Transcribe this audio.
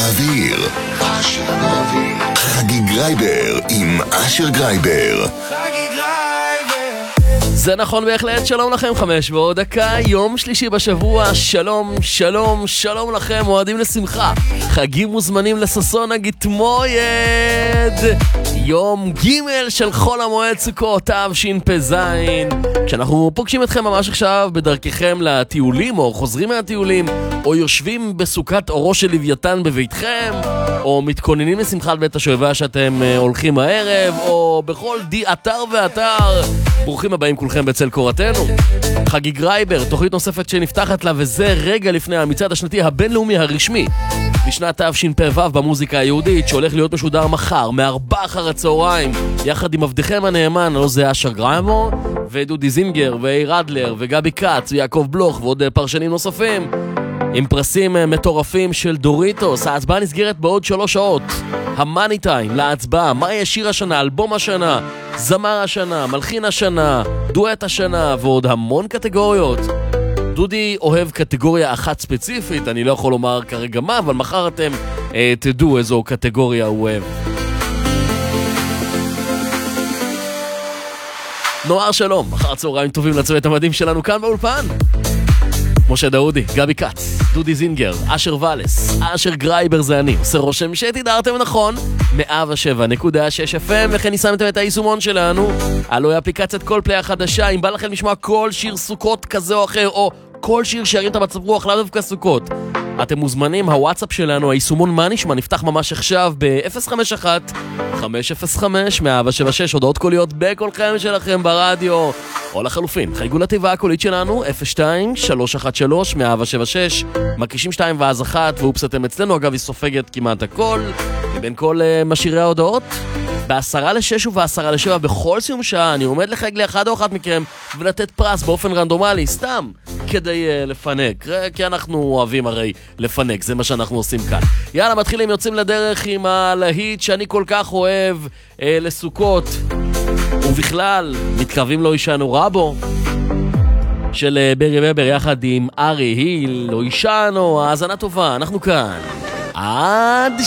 באוויר. חגי גרייבר עם אשר גרייבר. זה נכון בהחלט, שלום לכם, 5 ועוד דקה, יום שלישי בשבוע, שלום, שלום, שלום לכם, מועדים לשמחה, חגים מוזמנים לששון הגתמויד, יום ג' של חול המועד סוכות, תשפ"ז, כשאנחנו פוגשים אתכם ממש עכשיו בדרככם לטיולים, או חוזרים מהטיולים, או יושבים בסוכת אורו של לוויתן בביתכם, או מתכוננים לשמחת בית השואבה שאתם הולכים הערב, או בכל אתר ואתר. ברוכים הבאים כולכם בצל קורתנו. חגי גרייבר, תוכנית נוספת שנפתחת לה, וזה רגע לפני המצעד השנתי הבינלאומי הרשמי לשנת תשפ"ו במוזיקה היהודית, שהולך להיות משודר מחר מ-4 אחר הצהריים, יחד עם עבדכם הנאמן, לא זה אשר גרייבר, ודודי זינגר, ואיר אדלר, וגבי קץ, ויעקב בלוך, ועוד פרשנים נוספים, עם פרסים מטורפים של דוריטוס. ההצבעה נסגרת בעוד 3 שעות. המאני טיים להצבעה, מה יהיה שיר השנה, אלבום השנה, זמר השנה, מלחין השנה, דואט השנה, ועוד המון קטגוריות. דודי אוהב קטגוריה אחת ספציפית, אני לא יכול לומר כרגע מה, אבל מחר אתם תדעו איזו קטגוריה הוא אוהב. נוער שלום, אחר צהריים טובים לצוות המדהים שלנו כאן באולפן. משה דאודי, גבי קץ, דודי זינגר, אשר ולס, אשר גרייבר זה אני. עושה רושם שתדערתם נכון, 107.6 FM, וכן ניסמתם את היישומון שלנו. הלוא אפליקציית כל פליי החדשה, אם בא לכם לשמוע כל שיר סוכות כזה או אחר, או כל שיר שירים את המצב רוח, לאו דווקא סוכות, אתם מוזמנים, הוואטסאפ שלנו, היישומון מה נשמע, נפתח ממש עכשיו ב-051-505-176, הודעות קוליות בקולכם שלכם ברדיו, או לחלופין, חייגו לתיבה הקולית שלנו, 02-313-176, מקישים 2 ואז 1, ואופס אתם אצלנו, אגב היא סופגת כמעט הכל, מבין כל משירי ההודעות. ב-6:50 וב-6:50 בכל סיום שעה אני עומד לחייג לאחד או אחת מכם ולתת פרס באופן רנדומלי, סתם כדי לפנק, כי אנחנו אוהבים הרי לפנק, זה מה שאנחנו עושים כאן. יאללה, מתחילים, יוצאים לדרך עם הלהיט שאני כל כך אוהב לסוכות, ובכלל מתקרבים לו אישנו רבו של ברי ובר יחד עם ארי היל, לא אישנו, האזנה טובה, אנחנו כאן עד